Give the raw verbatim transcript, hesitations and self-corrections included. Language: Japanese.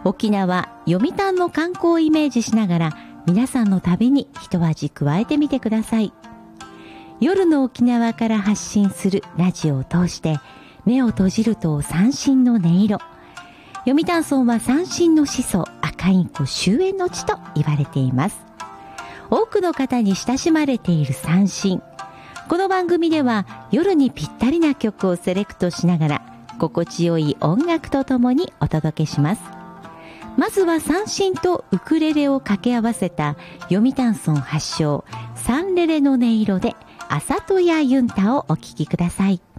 沖縄読谷の観光をイメージしながら皆さんの旅に一味加えてみてください。夜の沖縄から発信するラジオを通して目を閉じると三線の音色。読谷村は三線の始祖赤インコ終焉の地と言われています。多くの方に親しまれている三線。この番組では夜にぴったりな曲をセレクトしながら心地よい音楽とともにお届けします。まずは三線とウクレレを掛け合わせた読谷村発祥サンレレの音色であさとやユンタをお聴きください。